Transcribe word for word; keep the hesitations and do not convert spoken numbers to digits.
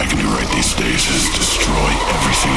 I can do right these days is destroy everything